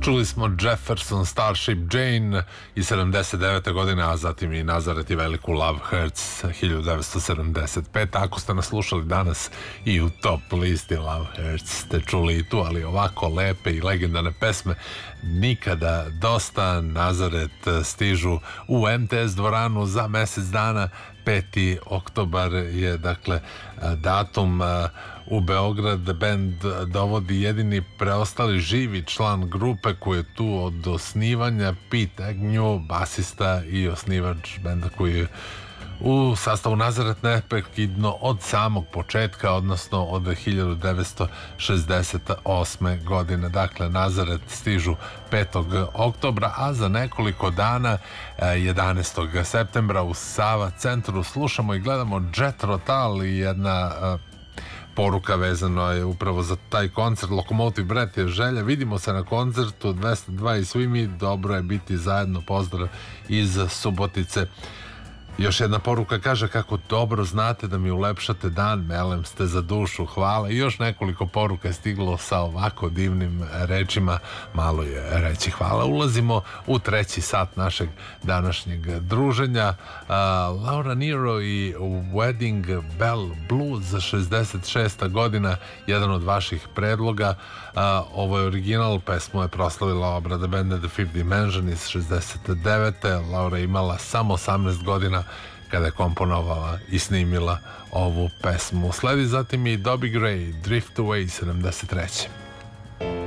Čuli smo Jefferson Starship Jane iz 79. godine, a zatim i Nazaret i veliku Love Hurts 1975. Ako ste nas slušali danas i u top listi Love Hurts ste čuli i tu, ali ovako lepe i legendarne pesme nikada dosta. Nazaret stižu u MTS dvoranu za mesec dana. 5. oktobar je dakle datum. U Beograd bend dovodi jedini preostali živi član grupe koji je tu od osnivanja, Pete Agnew, basista i osnivač benda koji je u sastavu Nazaret neprekidno od samog početka, odnosno od 1968. godine. Dakle, Nazaret stižu 5. oktobra, a za nekoliko dana 11. septembra u Sava centru slušamo i gledamo Jethro Tull i jedna poruka vezano je upravo za taj koncert. Lokomotiv Bret je želja, vidimo se na koncertu 202 i svi mi, dobro je biti zajedno, pozdrav iz Subotice. Još jedna poruka kaže kako dobro znate da mi ulepšate dan, melem ste za dušu, hvala. I još nekoliko poruka je stiglo sa ovako divnim rečima, malo je reći hvala. Ulazimo u 3. sat našeg današnjeg druženja. Laura Nyro i Wedding Bell Blues za 66. godina, jedan od vaših predloga. Ovo je original, pesmu je proslavila obrada benda The Fifth Dimension iz 69. Laura je imala samo 18 godina kada je komponovala i snimila ovu pesmu. Sledi zatim i Dobby Gray, Drift Away 73.